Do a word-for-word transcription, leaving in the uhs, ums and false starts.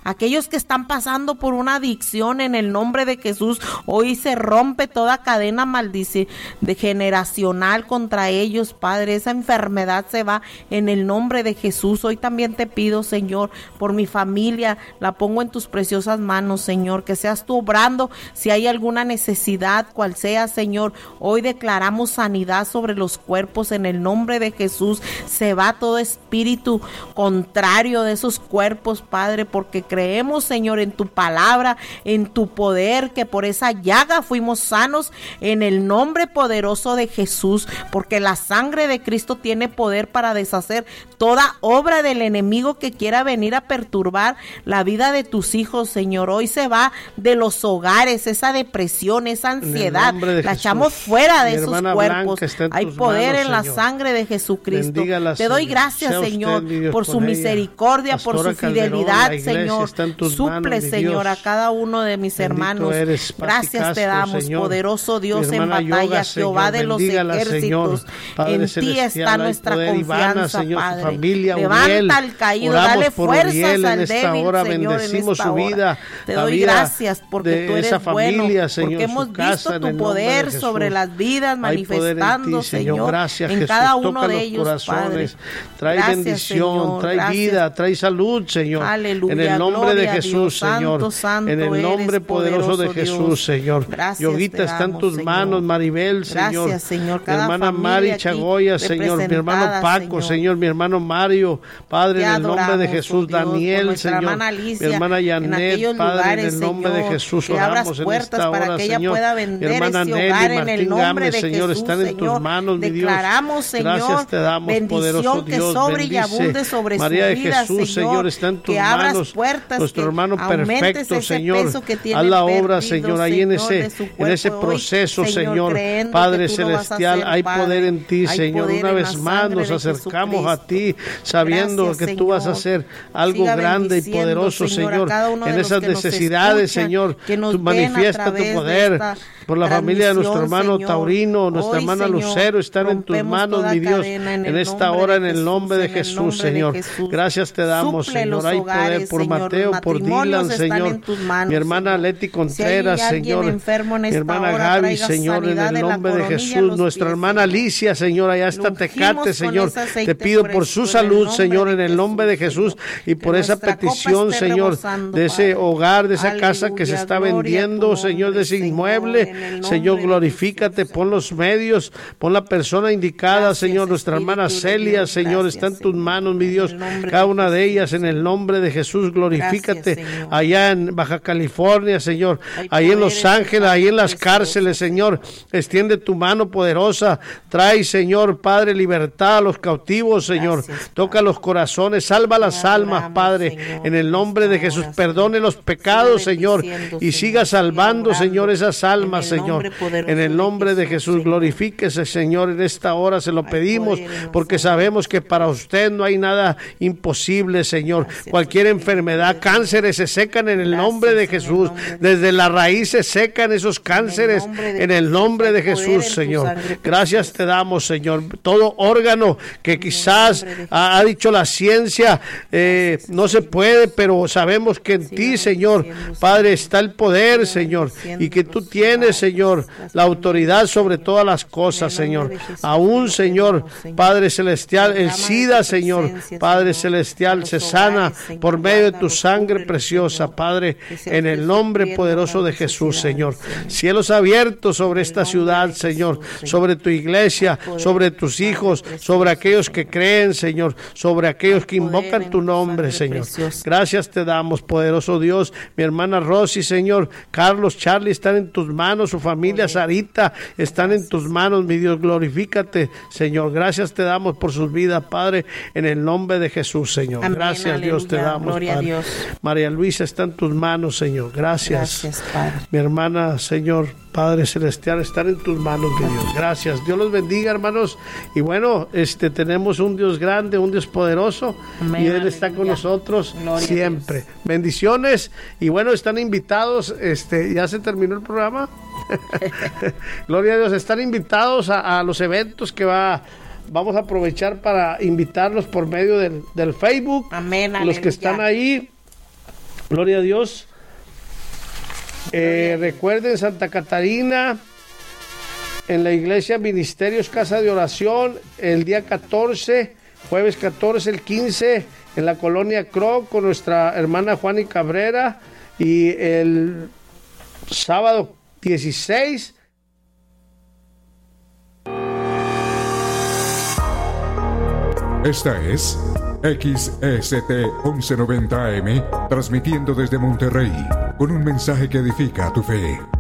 aquellos que están pasando por una adicción, en el nombre de Jesús, hoy se rompe toda cadena maldice de generacional contra ellos, Padre. Esa enfermedad se va en el nombre de Jesús. Hoy también te pido, Señor, por mi familia, la pongo en tus preciosas manos, Señor, que seas tú obrando. Si hay alguna necesidad, cual sea, Señor, hoy declaramos sanidad sobre los cuerpos en el nombre de Jesús. Se va todo espíritu contrario de esos cuerpos, Padre, porque creemos, Señor, en tu palabra, en tu poder, que por esa llaga fuimos sanos en el nombre poderoso de Jesús, porque la sangre de Cristo tiene poder para deshacer toda obra del enemigo que quiera venir a perturbar la vida de tus hijos, Señor. Hoy se va de los hogares esa depresión, esa ansiedad, la echamos fuera de Mi esos cuerpos. Hay poder manos, en la Señor. sangre de Jesucristo. Bendígala, Te doy Señor. gracias, Sea Señor, usted, mi Dios, por su con ella. misericordia, por Pastora su Calderón, fidelidad, la iglesia Señor. está en tus Suple, manos, mi Señor, Dios. a cada uno de mis Bendito hermanos. eres, Pati Gracias Castro, te damos, Señor. poderoso Dios Mi en hermana batalla, Yoga, Jehová Señor. de los Bendígala, ejércitos. Señor. Padre En ti celestial, está hay nuestra poder. confianza, Ivana, Señor, su Padre. familia, Levanta Uriel. al caído, Oramos dale por fuerzas Uriel al en esta débil, hora, Señor, en bendecimos esta su hora. vida, Te la doy vida gracias porque de tú eres esa bueno, familia, Señor, porque hemos su casa, visto en tu el nombre de poder Jesús. sobre las vidas Hay poder en manifestando, ti, Señor. Señor, Gracias, en Jesús. cada uno Toca de los ellos, corazones. Padre. Trae Gracias, bendición, Señor. trae Gracias. vida, trae salud, Señor. Aleluya, En el nombre gloria de a Jesús, Dios. Señor. Santo, santo En el nombre eres, poderoso de poderoso Jesús, Dios. Señor. Gracias Yoguita te está en damos, tus Señor. manos, Maribel, Señor. Gracias, Señor. Mi Cada hermana familia Mari aquí Chagoya, Señor. Mi hermano representada, Paco, Señor. Señor. Mi hermano Mario, Padre, Te en el nombre de adoramos, Jesús. oh Dios, por Daniel, nuestra Señor. hermana Mi Alicia, hermana en Janet, aquellos Padre, lugares, en el nombre de Señor, Jesús. que abras Oramos en puertas esta para hora, que ella Señor. pueda Mi vender hermana ese Nelly, hogar en Martín el nombre Gámez, de Señor, Jesús, están en tus Señor. manos, mi Dios. Declaramos, Señor, Gracias te damos, poderoso bendición que Dios. sobre y Bendice abunde sobre María su de vida, Jesús, Señor, está en tus que abras manos. puertas, Nuestro que hermano aumentes perfecto, ese Señor. peso que tiene Haz la obra, perdido, Señor, ahí en Señor, ese, de su en ese cuerpo hoy, proceso, Señor, Señor. creyendo Padre que tú lo vas a celestial, hacer, hay Padre. poder en ti, Hay Señor. poder Una en la vez más sangre nos de acercamos a Jesucristo. ti, sabiendo Gracias, que tú vas a Señor. hacer algo Siga grande y bendiciendo, poderoso, Señor, a Señor. cada uno de En los esas que nos necesidades, escuchan, Señor, que nos tú ven a manifiesta tu través de poder. esta Por la familia de nuestro transmisión, hermano Señor. Taurino, nuestra Hoy, hermana Señor, Lucero, están en tus rompemos manos, toda mi Dios, cadena en en el esta nombre hora, de en el Jesús, nombre de en el Jesús, nombre de Señor. Jesús. Gracias te damos, Suple Señor. los Hay hogares, poder por Señor. Mateo, Los por matrimonios Dylan, están Señor. en tus manos, Mi hermana Señor. Leti Si hay Contreras, alguien Señor. enfermo en Mi esta hermana hora, Gaby, traiga Señor, en sanidad el de la nombre de coronilla a Jesús. los Nuestra pies, hermana Señor. Alicia, Señor, allá Lo está ungimos Tecate, con Señor. ese aceite Te pido por su fresco en el salud, nombre Señor, de en el nombre de Jesús, Jesús, y que por esa nuestra copa petición, esté Señor, rebosando, de ese Padre. hogar, de esa casa que se Aleluya, está gloria a tu vendiendo, nombre, Señor, de ese Señor, inmueble. en el Señor, nombre de glorifícate, Jesús, pon los medios, pon la persona indicada, Gracias, Señor. Nuestra hermana Espíritu de Celia, Dios, Señor, gracias, está en tus Señor. manos, mi En Dios. el nombre Cada de una de Jesús, ellas, en el nombre de Jesús, glorifícate. Gracias, Señor. Allá en Baja California, Señor, Hay ahí en poder Los en tu Ángeles, ahí en las sangre cárceles, Señor. Extiende tu mano poderosa. Trae, Señor, Padre, libertad a los cautivos, Señor. Gracias, Toca los corazones, salva las Te almas, adoramos, Padre. Señor, En el nombre de Jesús, ahora, perdone los Sigue pecados, Señor, bendiciendo, y Señor, siga salvando, sigue Señor, obrando. esas almas, En el Señor. nombre poderoso En el de nombre de Jesús, Jesús, Señor. glorifíquese, Señor, en esta hora se lo Hay pedimos, poder en la porque sangre. sabemos que para usted no hay nada imposible, Señor. Gracias, Cualquier Espíritu enfermedad, de Dios. cánceres se secan en el Gracias, nombre de en el Jesús. nombre de Desde la raíz se secan esos cánceres nombre de en el Jesús. nombre de Hay poder Jesús, en tu Señor. sangre Gracias preciosa. te damos, Señor. Todo órgano que quizás nombre de ha, ha dicho la ciencia eh, no se puede, pero sabemos que en ti, Señor, bendiciendo, Padre, Señor. está el poder, Siga Señor, bendiciendo y que tú los tienes, hogares, Señor, las la autoridad sobre familias, todas las Señor. cosas, En el nombre Señor. de Jesús, Aún, te Señor, pedimos, Señor. Padre celestial, el Derrama de SIDA, tu Señor, presencia, Padre Señor, celestial, a se los sana hogares, Señor. por medio de tu Guárdalos, sangre cúbrelos, preciosa, Señor. Padre, Que sea en el usted nombre supliendo poderoso las de Jesús, Señor. necesidades, Señor. Cielos abiertos sobre En el esta nombre ciudad, de Señor, Jesús, Señor. sobre tu iglesia, Hay poder sobre en tu tus sangre hijos, preciosa, sobre aquellos que Señor. creen, Señor, sobre aquellos Hay que poder invocan en tu tu nombre, sangre Señor. preciosa. Gracias te damos, poderoso Dios. Mi hermana Rosy, Señor, Carlos, Charlie, están en tus manos, su familia, Sarita, están en tus manos, mi Dios, glorifícate, Señor. Gracias te damos por sus vidas, Padre, en el nombre de Jesús, Señor. Amén, Gracias, Dios, te aleluya, damos, gloria a Padre. Dios. María Luisa está en tus manos, Señor. Gracias. Gracias, Padre. Mi hermana, Señor, Padre celestial, están en tus manos, mi Dios. Gracias. Dios los bendiga, hermanos. Y bueno, este tenemos un Dios grande, un Dios poderoso, Amén, y Él está con aleluya. nosotros Gloria a siempre. Dios. Bendiciones. Y bueno, están invitados. Este, ya se terminó el programa. Gloria a Dios. Están invitados a, a los eventos que va. Vamos a aprovechar para invitarlos por medio del, del Facebook. Amén, Los aleluya. que están ahí. Gloria a Dios. Eh, recuerden Santa Catarina, en la iglesia Ministerios Casa de Oración, el día catorce, jueves catorce, el quince, en la colonia Croc, con nuestra hermana Juani Cabrera, y el sábado dieciséis. Esta es X S T once noventa A M, transmitiendo desde Monterrey, con un mensaje que edifica tu fe.